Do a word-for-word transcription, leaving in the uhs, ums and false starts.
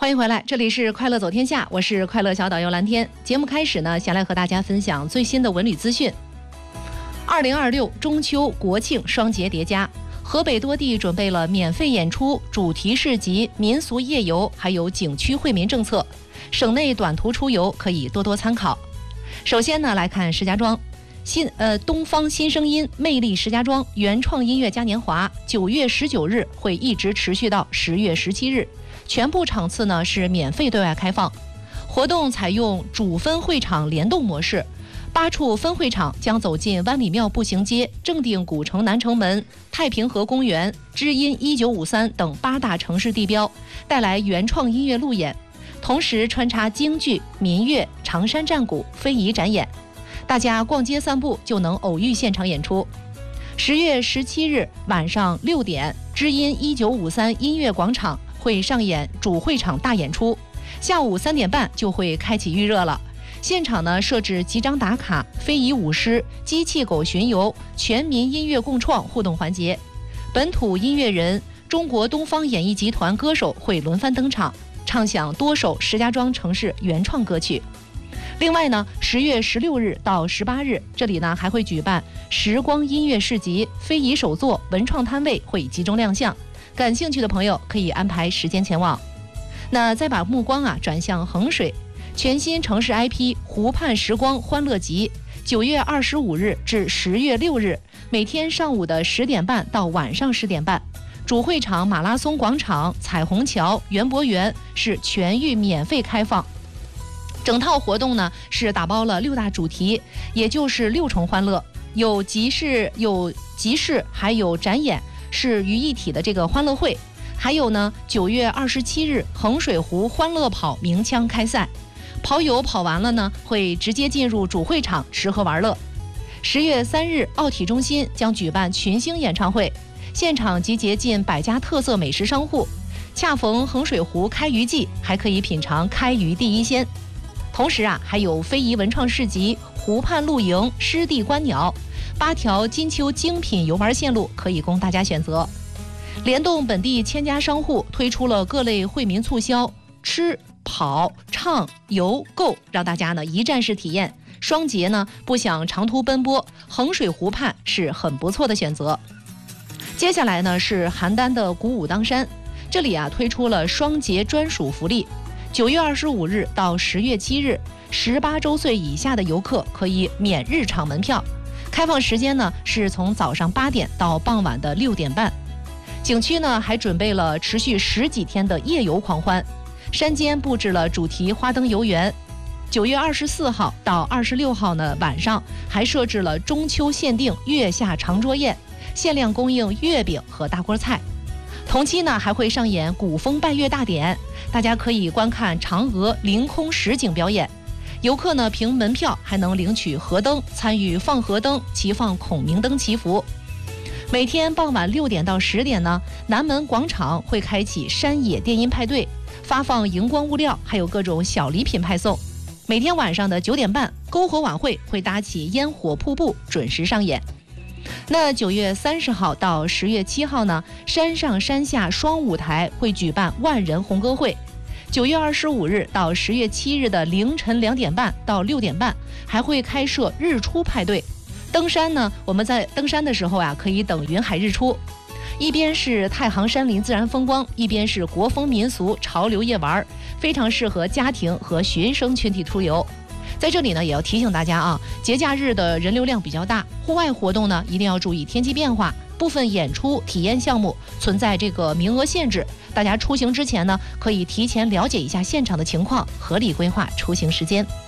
欢迎回来，这里是快乐走天下，我是快乐小导游蓝天。节目开始呢，先来和大家分享最新的文旅资讯。二零二六中秋国庆双节叠加，河北多地准备了免费演出、主题市集、民俗夜游，还有景区惠民政策。省内短途出游可以多多参考。首先呢，来看石家庄。新呃东方新声音魅力石家庄原创音乐嘉年华，九月十九日会一直持续到十月十七日，全部场次呢是免费对外开放。活动采用主分会场联动模式，八处分会场将走进万里庙步行街、正定古城南城门、太平河公园、知音一九五三等八大城市地标，带来原创音乐路演，同时穿插京剧、民乐、长山战鼓、非遗展演。大家逛街散步就能偶遇现场演出。十月十七日晚上六点，知音一九五三音乐广场会上演主会场大演出，下午三点半就会开启预热了。现场呢设置集章打卡、非遗舞狮、机器狗巡游、全民音乐共创互动环节。本土音乐人、中国东方演艺集团歌手会轮番登场，唱响多首石家庄城市原创歌曲。另外呢，十月十六日到十八日，这里呢还会举办时光音乐市集、非遗手作、文创摊位会集中亮相，感兴趣的朋友可以安排时间前往。那再把目光啊转向衡水，全新城市 I P 湖畔时光欢乐集，九月二十五日至十月六日，每天上午的十点半到晚上十点半，主会场马拉松广场、彩虹桥、园博园是全域免费开放。整套活动呢是打包了六大主题，也就是六重欢乐，有集市、有集市，还有展演，是于一体的这个欢乐会。还有呢，九月二十七日衡水湖欢乐跑鸣枪开赛，跑友跑完了呢，会直接进入主会场吃喝玩乐。十月三日，奥体中心将举办群星演唱会，现场集结近百家特色美食商户，恰逢衡水湖开渔季，还可以品尝开渔第一鲜。同时啊，还有非遗文创市集、湖畔露营、湿地观鸟，八条金秋精品游玩线路可以供大家选择。联动本地千家商户推出了各类惠民促销，吃、跑、唱、游、购，让大家呢一站式体验。双节呢不想长途奔波，衡水湖畔是很不错的选择。接下来呢是邯郸的鼓舞当山，这里啊推出了双节专属福利。九月二十五日到十月七日，十八周岁以下的游客可以免日场门票，开放时间呢是从早上八点到傍晚的六点半。景区呢还准备了持续十几天的夜游狂欢，山间布置了主题花灯游园。九月二十四号到二十六号呢晚上还设置了中秋限定月下长桌宴，限量供应月饼和大锅菜。同期呢还会上演古风拜月大典，大家可以观看嫦娥凌空实景表演。游客呢凭门票还能领取河灯，参与放河灯、齐放孔明灯祈福。每天傍晚六点到十点呢，南门广场会开启山野电音派对，发放荧光物料，还有各种小礼品派送。每天晚上的九点半，篝火晚会会搭起烟火瀑布，准时上演。那九月三十号到十月七号呢，山上山下双舞台会举办万人红歌会。九月二十五日到十月七日的凌晨两点半到六点半，还会开设日出派对。登山呢，我们在登山的时候啊，可以等云海日出。一边是太行山林自然风光，一边是国风民俗潮流夜玩，非常适合家庭和学生群体出游。在这里呢，也要提醒大家啊，节假日的人流量比较大，户外活动呢一定要注意天气变化，部分演出体验项目存在这个名额限制，大家出行之前呢，可以提前了解一下现场的情况，合理规划出行时间。